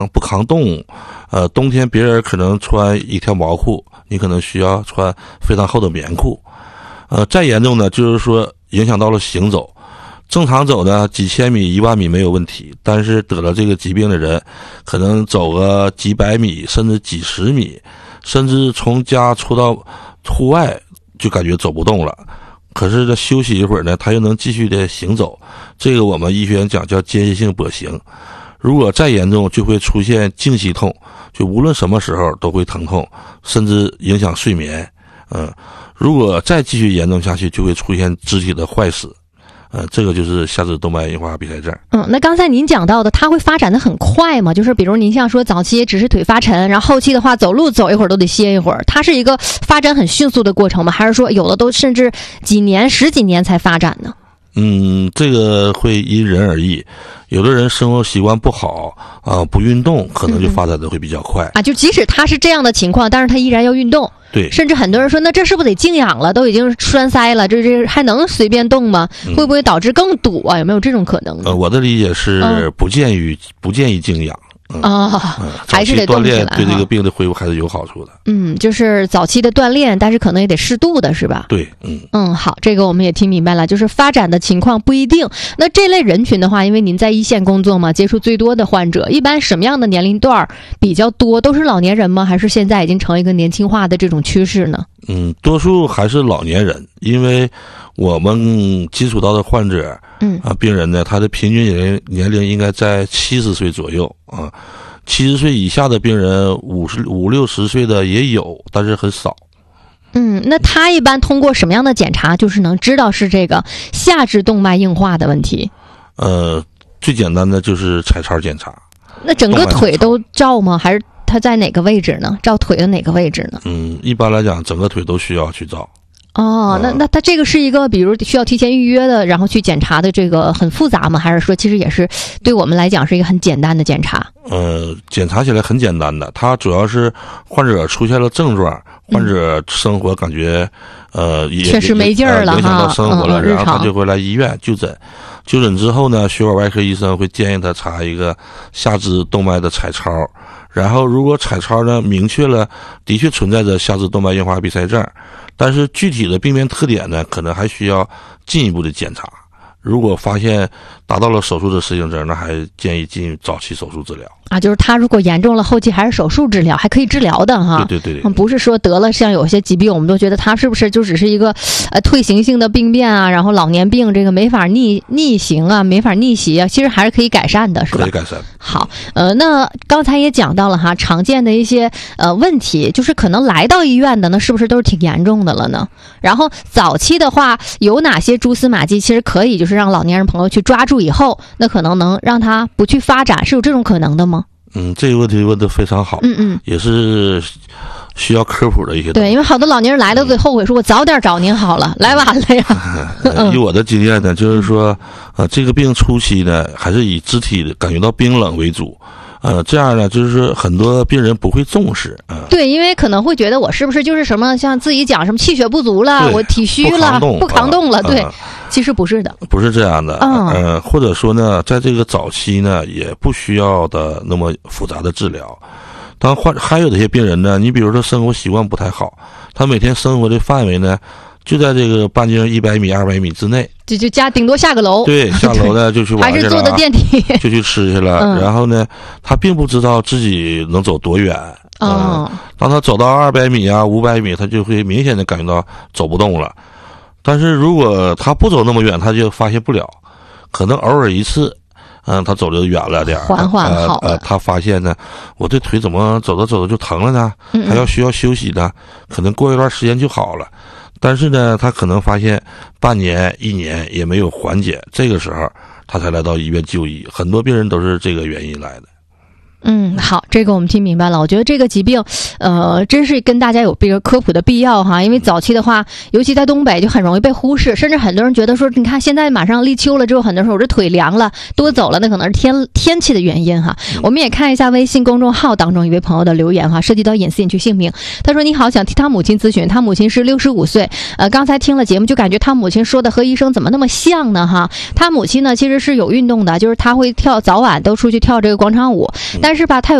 不抗冻，冬天别人可能穿一条毛裤，你可能需要穿非常厚的棉裤。再严重呢，就是说影响到了行走。正常走呢，几千米、1万米没有问题，但是得了这个疾病的人，可能走个几百米，甚至几十米，甚至从家出到户外就感觉走不动了。可是这休息一会儿呢，他又能继续的行走。这个我们医学院讲叫间歇性跛行。如果再严重，就会出现静息痛，就无论什么时候都会疼痛，甚至影响睡眠。如果再继续严重下去，就会出现肢体的坏死。这个就是下肢动脉硬化闭塞症。 那刚才您讲到的，它会发展的很快吗？就是比如您像说早期只是腿发沉，然后后期的话走路走一会儿都得歇一会儿，它是一个发展很迅速的过程吗？还是说有的都甚至几年、10几年才发展呢？ 这个会因人而异，有的人生活习惯不好不运动，可能就发展的会比较快就即使他是这样的情况，但是他依然要运动。 对， 甚至很多人说，那这是不是得静养了？都已经栓塞了，这还能随便动吗？会不会导致更堵啊？有没有这种可能呢？ 我的理解是不建议静养。 还是得动起来， 对这个病的恢复还是有好处的。 就是早期的锻炼，但是可能也得适度的，是吧？ 对， 好，这个我们也听明白了，就是发展的情况不一定。那这类人群的话，因为您在一线工作嘛，接触最多的患者，一般什么样的年龄段比较多？都是老年人吗？还是现在已经成一个年轻化的这种趋势呢？ 多数还是老年人，因为我们接触到的患者，病人呢，他的平均年龄应该在70岁左右70岁以下的病人50、60岁的也有，但是很少。 那他一般通过什么样的检查，就是能知道是这个下肢动脉硬化的问题？ 最简单的就是彩超检查。 那整个腿都照吗？还是它在哪个位置呢？照腿的哪个位置呢？ 一般来讲，整个腿都需要去照。 那它这个是一个比如需要提前预约的，然后去检查的，这个很复杂吗？还是说其实也是对我们来讲是一个很简单的检查？ 检查起来很简单的，它主要是患者出现了症状，患者生活感觉也确实没劲儿了， 影响到生活了，然后他就会来医院就诊。就诊之后呢，血管外科医生会建议他查一个下肢动脉的彩超，然后如果彩超呢明确了的确存在着下肢动脉硬化闭塞症，但是具体的病变特点呢，可能还需要进一步的检查。如果发现达到了手术的适应症，那还建议进早期手术治疗就是他如果严重了，后期还是手术治疗，还可以治疗的哈。 对， 不是说得了像有些疾病，我们都觉得他是不是就只是一个退行性的病变啊，然后老年病这个没法逆行啊，没法逆袭啊，其实还是可以改善的，是吧？ 可以改善。 好，那刚才也讲到了哈，常见的一些问题，就是可能来到医院的呢，是不是都是挺严重的了呢？然后早期的话，有哪些蛛丝马迹，其实可以就是让老年人朋友去抓住以后，那可能能让他不去发展，是有这种可能的吗？ 这个问题问得非常好。也是需要科普的一些东西。 对，因为好多老年人来了都得后悔，说我早点找您好了，来晚了呀。 以我的经验呢，就是说，这个病初期呢，还是以肢体感觉到冰冷为主。这样呢，就是很多病人不会重视对，因为可能会觉得我是不是就是什么像自己讲什么气血不足了，我体虚了，不抗冻了。对，其实不是的， 不是这样的。或者说呢，在这个早期呢，也不需要的那么复杂的治疗。还有这些病人呢，你比如说生活习惯不太好，他每天生活的范围呢，就在这个半径100米、200米之内， 就家顶多下个楼。 对，下楼呢就去玩去了， 还是坐的电梯， 就去吃去了。然后呢，他并不知道自己能走多远。当他走到200米啊、500米，他就会明显的感觉到走不动了。但是如果他不走那么远，他就发现不了，可能偶尔一次。他走得远了点， 缓缓好了。 他发现呢，我这腿怎么走着走着就疼了呢？还需要休息呢，可能过一段时间就好了。但是呢，他可能发现半年、1年也没有缓解，这个时候他才来到医院就医。很多病人都是这个原因来的。 好，这个我们听明白了。我觉得这个疾病，真是跟大家有这个科普的必要哈。因为早期的话，尤其在东北就很容易被忽视，甚至很多人觉得说，你看现在马上立秋了之后，很多人说我这腿凉了，多走了，那可能是天气的原因哈。我们也看一下微信公众号当中一位朋友的留言哈，涉及到隐私隐去姓名。他说：“你好，想替他母亲咨询，他母亲是65岁，刚才听了节目就感觉他母亲说的和医生怎么那么像呢哈？他母亲呢其实是有运动的，就是他会早晚都出去跳这个广场舞，但但是吧，它有